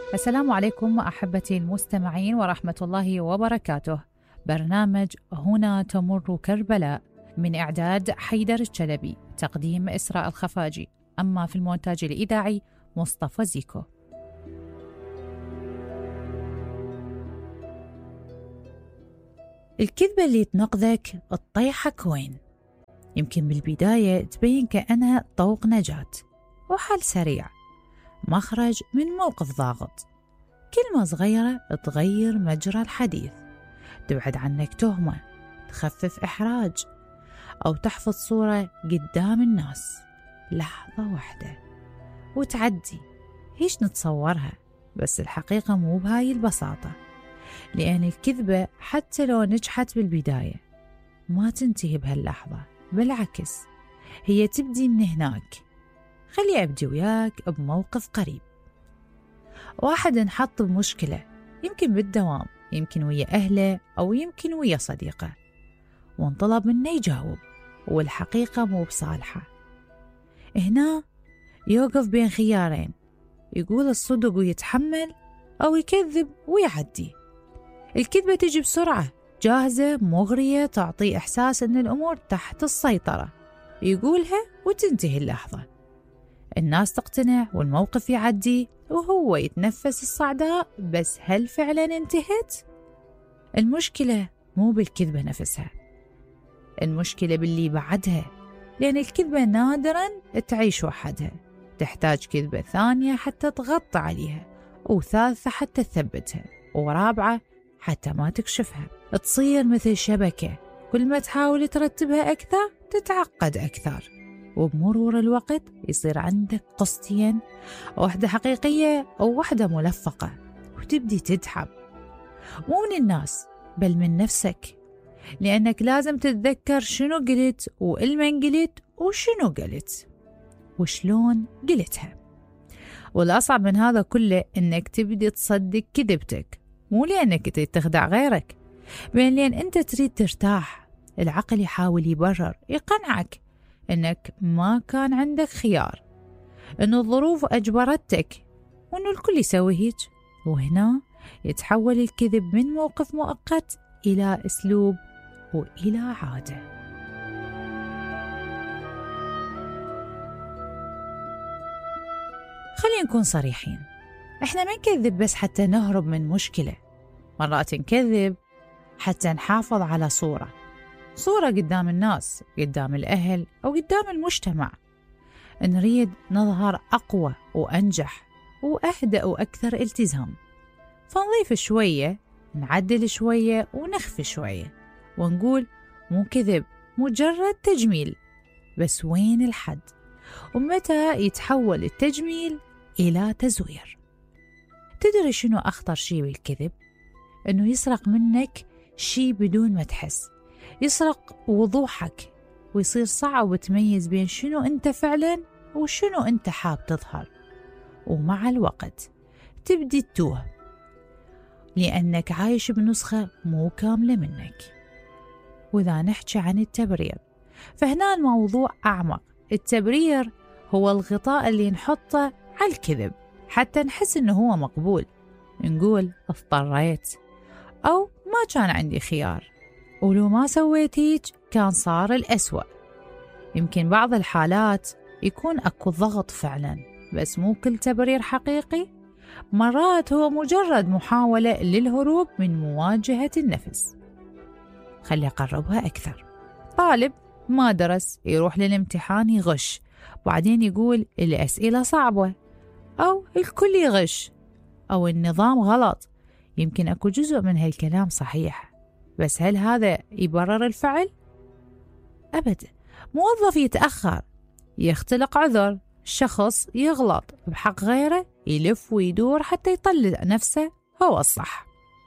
السلام عليكم أحبتي المستمعين ورحمة الله وبركاته. برنامج هنا تمر كربلاء، من إعداد حيدر الشلبي، تقديم إسراء الخفاجي، أما في المونتاج الإذاعي مصطفى زيكو. الكذبة اللي تنقذك تطيحك وين؟ يمكن بالبداية تبين كأنها طوق نجاة وحل سريع، مخرج من موقف ضاغط. كلمة صغيرة تغير مجرى الحديث، تبعد عنك تهمة، تخفف إحراج، أو تحفظ صورة قدام الناس لحظة واحدة وتعدي. هيش نتصورها، بس الحقيقة مو بهاي البساطة، لأن الكذبة حتى لو نجحت بالبداية ما تنتهي بهاللحظة، بالعكس هي تبدي من هناك. خلي أبدي وياك بموقف قريب. واحد انحط بمشكلة، يمكن بالدوام، يمكن ويا أهله، أو يمكن ويا صديقه، وانطلب منه يجاوب والحقيقة مو بصالحة. هنا يوقف بين خيارين، يقول الصدق ويتحمل، أو يكذب ويعدي. الكذبة تجي بسرعة، جاهزة، مغرية، تعطي إحساس أن الأمور تحت السيطرة، يقولها وتنتهي اللحظة. الناس تقتنع والموقف يعدي وهو يتنفس الصعداء، بس هل فعلا انتهت؟ المشكلة مو بالكذبة نفسها، المشكلة باللي بعدها، لأن الكذبة نادرا تعيش وحدها، تحتاج كذبة ثانية حتى تغطي عليها، وثالثة حتى تثبتها، ورابعة حتى ما تكشفها. تصير مثل شبكة، كل ما تحاول ترتبها أكثر تتعقد أكثر، وبمرور الوقت يصير عندك قسطين، واحدة حقيقية أو واحدة ملفقة، وتبدي تتعب، مو من الناس بل من نفسك، لأنك لازم تتذكر شنو قلت وإلمن قلت وشنو قلت وشلون قلتها. والأصعب من هذا كله إنك تبدي تصدق كذبتك، مو لأنك تريد تخدع غيرك، بل لأن أنت تريد ترتاح. العقل يحاول يبرر، يقنعك إنك ما كان عندك خيار، إنه الظروف أجبرتك، وإنه الكل يسوي هيك. وهنا يتحول الكذب من موقف مؤقت إلى أسلوب وإلى عادة. خلينا نكون صريحين، إحنا ما نكذب بس حتى نهرب من مشكلة، مرات نكذب حتى نحافظ على صورة قدام الناس، قدام الأهل، أو قدام المجتمع. نريد نظهر أقوى وأنجح وأهدأ وأكثر التزام، فنضيف شوية، نعدل شوية، ونخفي شوية، ونقول مو كذب، مجرد تجميل. بس وين الحد؟ ومتى يتحول التجميل إلى تزوير؟ تدري شنو أخطر شي بالكذب؟ إنه يسرق منك شي بدون ما تحس، يسرق وضوحك، ويصير صعب تميز بين شنو أنت فعلا وشنو أنت حاب تظهر. ومع الوقت تبدي تتوه، لأنك عايش بنسخة مو كاملة منك. وإذا نحكي عن التبرير، فهنا الموضوع أعمق. التبرير هو الغطاء اللي نحطه على الكذب حتى نحس إنه هو مقبول. نقول اضطريت، أو ما كان عندي خيار، ولو ما سويت هيك كان صار الأسوأ. يمكن بعض الحالات يكون أكو ضغط فعلا، بس مو كل تبرير حقيقي. مرات هو مجرد محاولة للهروب من مواجهة النفس. خلي أقربها أكثر. طالب ما درس، يروح للامتحان يغش، بعدين يقول الأسئلة صعبة، أو الكل يغش، أو النظام غلط. يمكن أكو جزء من هالكلام صحيح، بس هل هذا يبرر الفعل؟ أبدا. موظف يتأخر يختلق عذر، شخص يغلط بحق غيره يلف ويدور حتى يطلع نفسه هو الصح.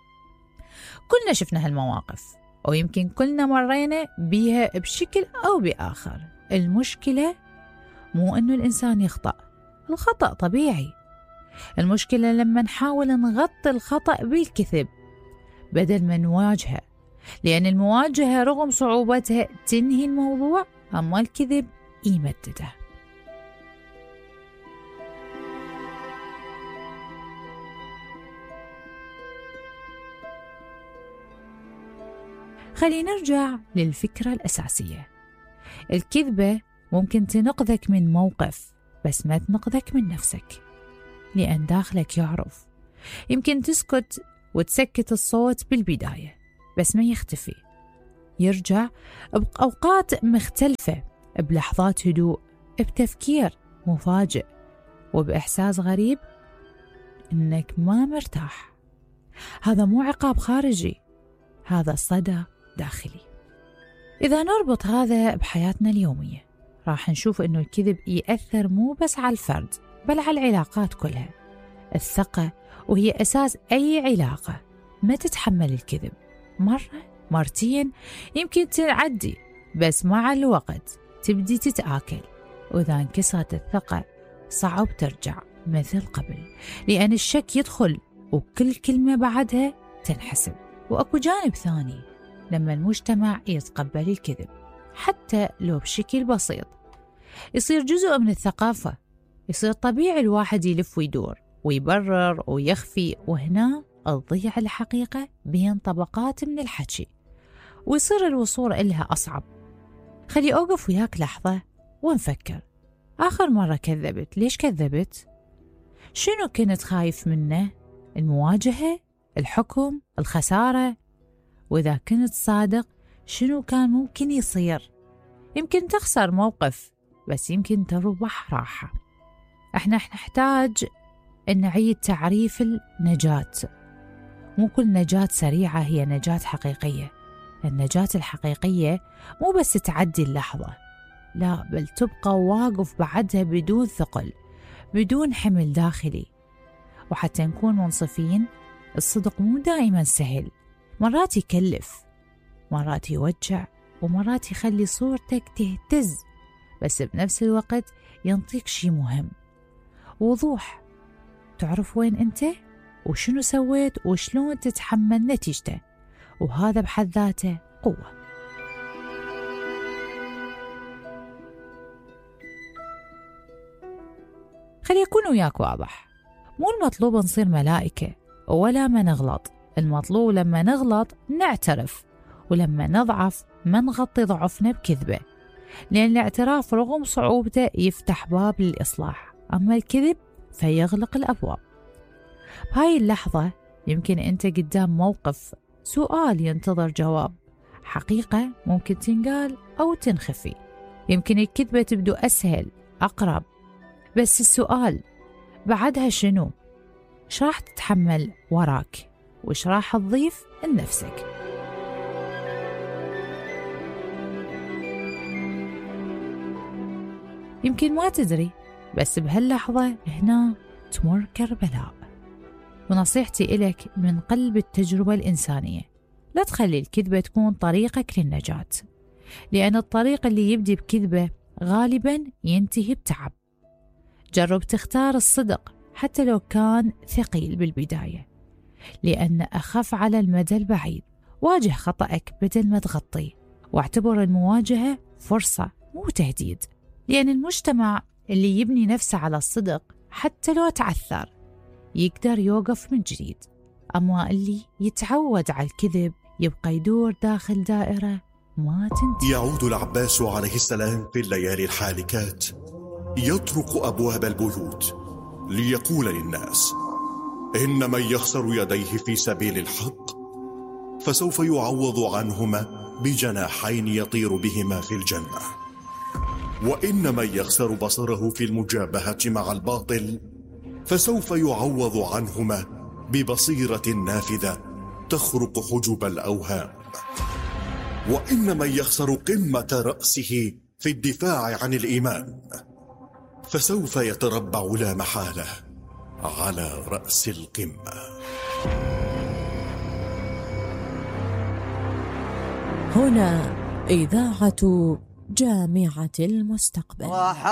كلنا شفنا هالمواقف، أو يمكن كلنا مرينا بيها بشكل أو بآخر. المشكلة مو أنه الإنسان يخطأ، الخطأ طبيعي. المشكلة لما نحاول نغطي الخطأ بالكذب بدل ما نواجهه، لأن المواجهة رغم صعوبتها تنهي الموضوع، أما الكذب يمدده. خلينا نرجع للفكرة الأساسية. الكذبة ممكن تنقذك من موقف، بس ما تنقذك من نفسك، لأن داخلك يعرف. يمكن تسكت وتسكت الصوت بالبداية، بس ما يختفي، يرجع بأوقات مختلفة، بلحظات هدوء، بتفكير مفاجئ، وبإحساس غريب إنك ما مرتاح. هذا مو عقاب خارجي، هذا صدى داخلي. إذا نربط هذا بحياتنا اليومية، راح نشوف إنه الكذب يأثر مو بس على الفرد، بل على العلاقات كلها. الثقة وهي أساس أي علاقة ما تتحمل الكذب. مرة مرتين يمكن تعدي، بس مع الوقت تبدي تتآكل، وإذا انكسرت الثقة صعب ترجع مثل قبل، لأن الشك يدخل وكل كلمة بعدها تنحسب. وأكو جانب ثاني، لما المجتمع يتقبل الكذب حتى لو بشكل بسيط، يصير جزء من الثقافة، يصير طبيعي الواحد يلف ويدور ويبرر ويخفي، وهنا تضيع الحقيقة بين طبقات من الحكي، ويصير الوصول إلها أصعب. خلي أوقف وياك لحظة ونفكر، آخر مرة كذبت ليش كذبت؟ شنو كنت خايف منه؟ المواجهة؟ الحكم؟ الخسارة؟ وإذا كنت صادق شنو كان ممكن يصير؟ يمكن تخسر موقف، بس يمكن تربح راحة. احنا نحتاج أن نعيد تعريف النجاة. مو كل نجاة سريعة هي نجاة حقيقية. النجاة الحقيقية مو بس تعدي اللحظة، لا، بل تبقى واقف بعدها بدون ثقل، بدون حمل داخلي. وحتى نكون منصفين، الصدق مو دائما سهل، مرات يكلف، مرات يوجع، ومرات يخلي صورتك تهتز، بس بنفس الوقت ينطيك شي مهم، وضوح، تعرف وين أنت وشنو سويت وشلون تتحمل نتيجته، وهذا بحد ذاته قوة. خلي يكون وياك واضح، مو المطلوب نصير ملائكة ولا ما نغلط، المطلوب لما نغلط نعترف، ولما نضعف ما نغطي ضعفنا بكذبة، لأن الاعتراف رغم صعوبته يفتح باب للإصلاح، أما الكذب فيغلق الأبواب. بهاي اللحظة يمكن أنت قدام موقف، سؤال ينتظر جواب، حقيقة ممكن تنقال أو تنخفي. يمكن الكذبة تبدو أسهل أقرب، بس السؤال بعدها شنو؟ إيش راح تتحمل وراك؟ وإيش راح تضيف لنفسك؟ يمكن ما تدري، بس بهاللحظة هنا تمر كربلاء. ونصيحتي إلك من قلب التجربة الإنسانية، لا تخلي الكذبة تكون طريقك للنجاة، لأن الطريق اللي يبدي بكذبة غالبا ينتهي بتعب. جرب تختار الصدق حتى لو كان ثقيل بالبداية، لأن أخف على المدى البعيد. واجه خطأك بدل ما تغطيه، واعتبر المواجهة فرصة مو تهديد، لأن المجتمع اللي يبني نفسه على الصدق حتى لو تعثر يقدر يوقف من جديد، أما اللي يتعود على الكذب يبقى يدور داخل دائرة ما تنتهي. يعود العباس عليه السلام في الليالي الحالكات يطرق أبواب البيوت ليقول للناس: إن من يخسر يديه في سبيل الحق فسوف يعوض عنهما بجناحين يطير بهما في الجنة، وإن من يخسر بصره في المجابهة مع الباطل فسوف يعوض عنهما ببصيرة نافذة تخرق حجب الأوهام، وإن من يخسر قمة رأسه في الدفاع عن الإيمان فسوف يتربع لا محالة على رأس القمة. هنا إذاعة جامعة المستقبل.